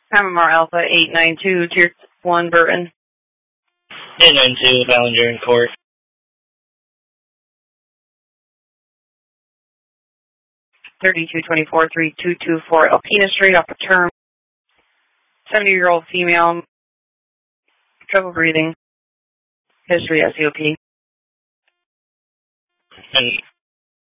Hammer Alpha 892, Tier 1, Burton. 892, Ballinger in court. 3224-3224, Alpena Street, off the term. 70-year-old female, trouble breathing, history SCOP. And